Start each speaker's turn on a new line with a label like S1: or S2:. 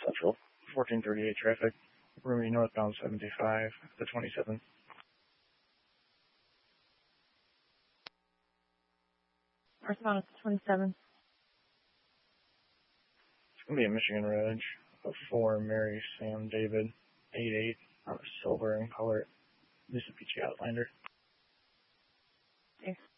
S1: Central, 1438 traffic, Roomy northbound 75 to 27.
S2: Northbound 27.
S1: It's going to be a Michigan Road, 4 Mary Sam David, 88 on a silver in color Mitsubishi Outlander.
S2: Okay.